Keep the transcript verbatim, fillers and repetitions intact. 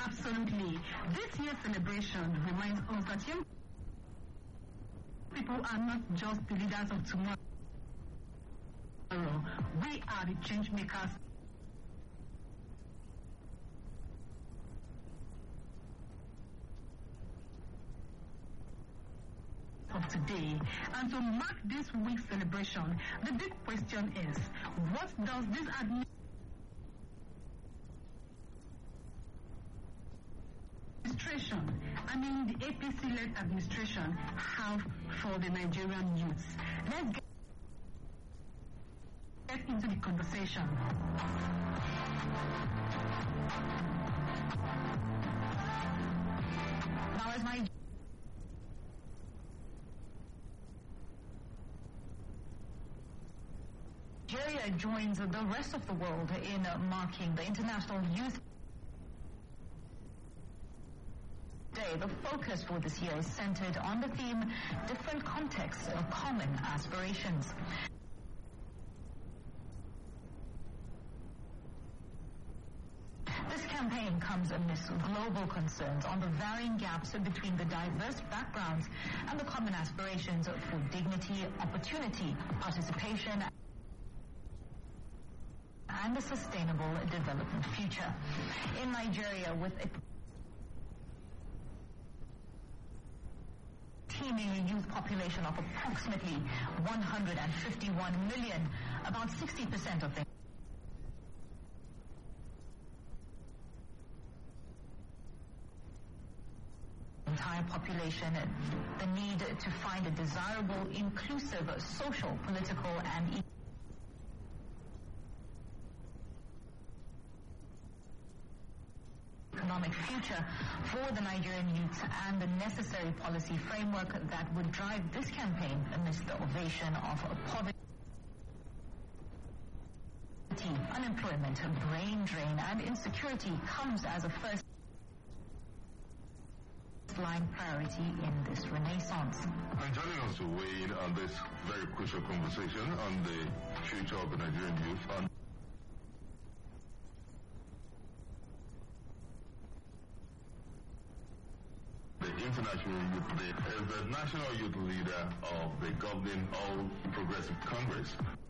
Absolutely. This year's celebration reminds us that young people are not just the leaders of tomorrow. We are the change makers of today. And to mark this week's celebration, the big question is, what does this administration, I mean the A P C-led administration, have for the Nigerian youths? Let's get Get into the conversation. Now, as Nigeria joins the rest of the world in uh, marking the International Youth Day, the focus for this year is centered on the theme, different contexts of common aspirations. This campaign comes amidst global concerns on the varying gaps between the diverse backgrounds and the common aspirations for dignity, opportunity, participation, and a sustainable development future. In Nigeria, with a teeming youth population of approximately one hundred fifty-one million, about sixty percent of them entire population, the need to find a desirable, inclusive, social, political, and economic future for the Nigerian youth, and the necessary policy framework that would drive this campaign amidst the ovation of poverty, unemployment, brain drain, and insecurity comes as a first line priority in this renaissance. And joining us to weigh in on this very crucial conversation on the future of the Nigerian youth and the International Youth Day is the National Youth Leader of the governing All Progressive Congress,